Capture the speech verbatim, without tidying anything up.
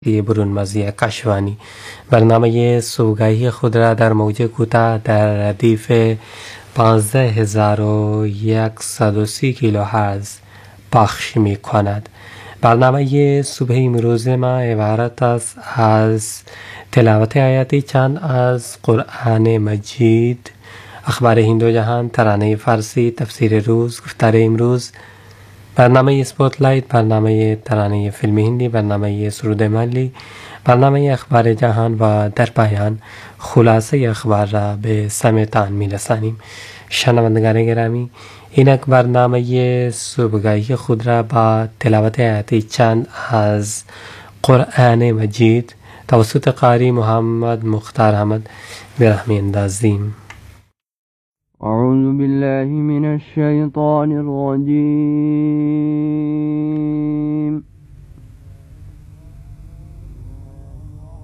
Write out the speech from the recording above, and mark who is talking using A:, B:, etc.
A: برونمازی کشوانی. برنامه صبحگاهی خود را در موج کوتاه در ردیف پانزده هزار و صد و سی کیلوهرتز پخش می کند. برنامه صبح امروز ما عبارت است از تلاوت آیاتی چند از قرآن مجید، اخبار هند و جهان، ترانه فارسی، تفسیر روز، گفتار امروز، برنامه اسپوتلایت، برنامه ترانه فیلم هندی، برنامه سرود ملی، برنامه اخبار جهان و در پایان خلاصه اخبار را به سمعتان می رسانیم. شنوندگان گرامی، اینک برنامه صبحگاهی خود را با تلاوت آیاتی چند از قرآن مجید توسط قاری محمد مختار احمد برحمی اندازیم.
B: أعوذ بالله من الشيطان الرجيم